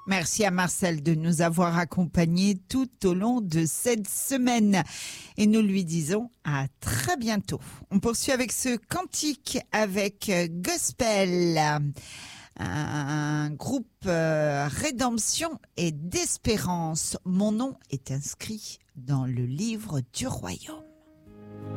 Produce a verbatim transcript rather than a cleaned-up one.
Merci à Marcel de nous avoir accompagnés tout au long de cette semaine. Et nous lui disons à très bientôt. On poursuit avec ce cantique avec Gospel, un groupe euh, Rédemption et d'Espérance. Mon nom est inscrit dans le livre du royaume.